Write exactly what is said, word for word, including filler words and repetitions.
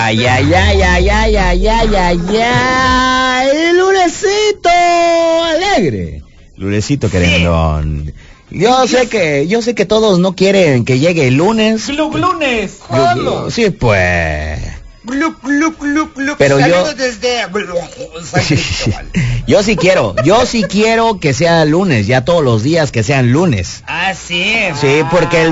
Ay, ay, ay, ay, ay, ay, ay, ay, ay. El lunesito alegre. Lunesito querendón. Yo sé que, yo sé que todos no quieren que llegue el lunes. Glu, lunes. Yo- Sí, pues. Glup, glup, glup, glup. Pero yo- Saludos desde... Yo sí quiero, yo sí quiero que sea lunes, ya todos los días que sean lunes. Ah, sí. Sí, porque el